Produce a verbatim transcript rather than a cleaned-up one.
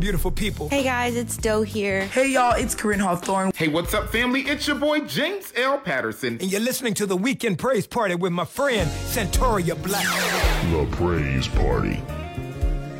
Beautiful people. Hey guys, it's Doe here. Hey y'all, it's Corinne Hawthorne. Hey, what's up, family? It's your boy James L. Patterson. And you're listening to the Weekend Praise Party with my friend, Centauria Black. The Praise Party.